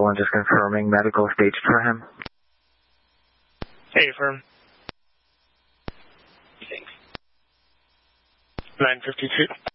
1, just confirming medical staged for him. Hey, affirm. Thanks. 952.